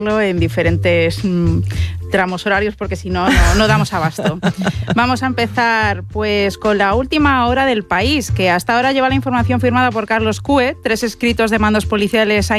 en diferentes tramos horarios, porque si no damos abasto. Vamos a empezar pues con la última hora del País, que hasta ahora lleva la información firmada por Carlos Cue. 3 escritos de mandos policiales